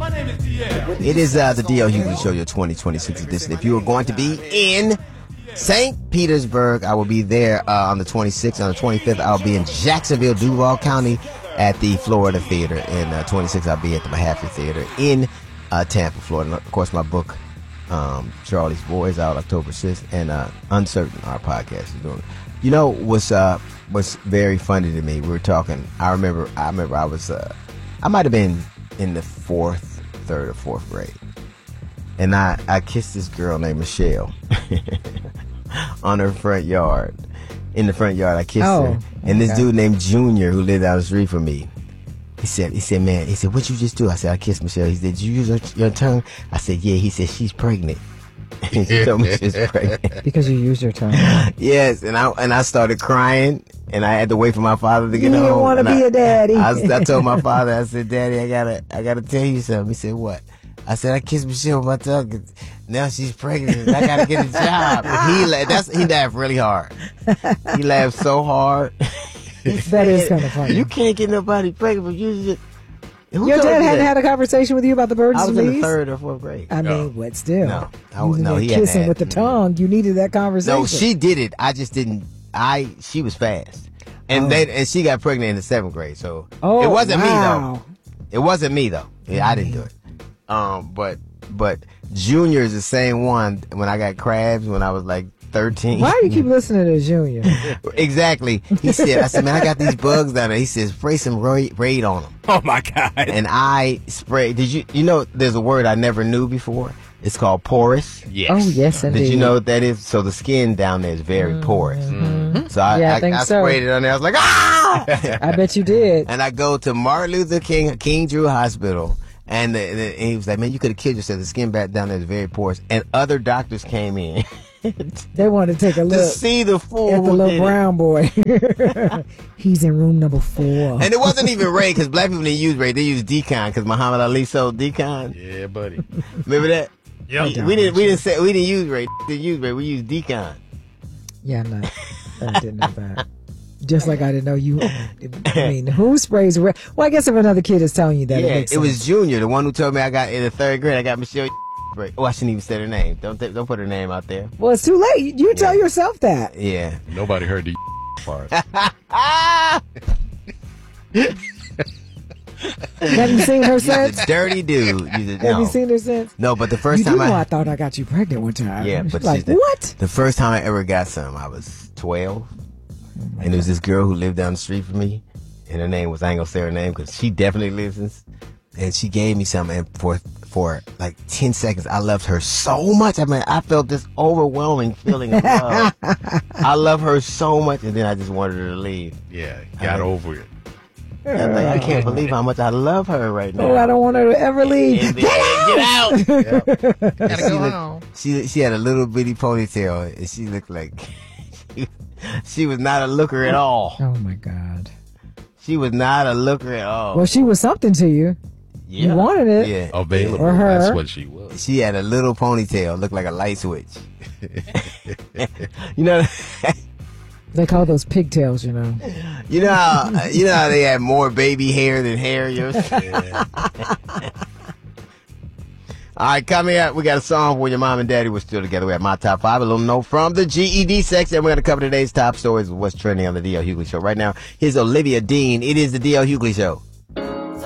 It is the D.L. Hughley Show, your 2026 edition. If you are going to be in St. Petersburg, I will be there on the 26th. On the 25th, I'll be in Jacksonville, Duval County at the Florida Theater. And 26th, I'll be at the Mahaffey Theater in Tampa, Florida. And of course, my book, Charlie's Boys, out October 6th. And Uncertain, our podcast, is doing it. You know what's very funny to me? We were talking. I remember I was I might have been in the third or fourth grade, and I kissed this girl named Michelle on her front yard. In the front yard, I kissed her, and this dude named Junior, who lived down the street from me, he said, man, what'd you just do? I said, I kissed Michelle. He said, did you use your tongue? I said, yeah. He said, she's pregnant. She told me she's pregnant. Because you used your tongue. Yes, and I started crying, and I had to wait for my father to get home. You didn't want to be a daddy. I told my father, I said, Daddy, I gotta tell you something. He said, what? I said, I kissed Michelle with my tongue. Now she's pregnant. I gotta get a job. He laughed really hard. He laughed so hard. That is kind of funny. You can't get nobody pregnant, but you just. Your dad hadn't had a conversation with you about the birds and bees? I was in the third or fourth grade. I mean, what still? No, he kissing with the tongue. You needed that conversation. No, she did it. I just didn't. She was fast, and and she got pregnant in the 7th grade. So it wasn't me though. It wasn't me though. Yeah, I didn't do it. But Junior is the same one. When I got crabs when I was like 13. Why do you keep listening to Junior? Exactly. I said, man, I got these bugs down there. He says, spray some Raid on them. Oh my God. And I sprayed. You know, there's a word I never knew before. It's called porous. Yes. Oh, yes, indeed. Did you know what that is? So the skin down there is very porous. Mm-hmm. So I sprayed it on there. I was like, ah! I bet you did. And I go to Martin Luther King Drew Hospital. And he was like, man, you could have killed yourself. The skin back down there is very porous. And other doctors came in. They wanted to take a look to see the fool at the little brown boy. He's in room number 4. And it wasn't even Raid, because black people didn't use Raid. They used Decon, because Muhammad Ali sold Decon. Yeah, buddy. Remember that? Yeah. We didn't use Raid. We didn't use Raid. We used Decon. Yeah, I didn't know that. Just like I didn't know you. I mean, who sprays Raid? Well, I guess if another kid is telling you that, it was Junior, the one who told me I got in the 3rd grade. I got Michelle. Oh, I shouldn't even say her name. Don't put her name out there. Well, it's too late. You tell yourself that. Yeah. Nobody heard the part. Have you seen her since? You're a dirty dude. Have you seen her since? No, but the first time I thought I got you pregnant one time. Yeah, but like, what? The first time I ever got some, I was 12. And there was this girl who lived down the street from me. And her name was, I ain't gonna say her name because she definitely lives. And she gave me some, and for like 10 seconds, I loved her so much. I mean, I felt this overwhelming feeling of love. I love her so much, and then I just wanted her to leave. Yeah, got over it. I can't believe how much I love her right now. Oh, I don't want her to ever leave. Get out! Gotta go home. She had a little bitty ponytail, and she looked like she was not a looker at all. Oh my God. She was not a looker at all. Well, she was something to you. Yeah. You wanted it. Yeah. Available. Or her. That's what she was. She had a little ponytail, looked like a light switch. You know. They call those pigtails, you know. You know how they have more baby hair than hair. Yeah. All right, coming up, we got a song when your mom and daddy were still together. We have my top 5, a little note from the GED section. We're going to cover today's top stories of what's trending on the D.L. Hughley Show. Right now, here's Olivia Dean. It is the D.L. Hughley Show.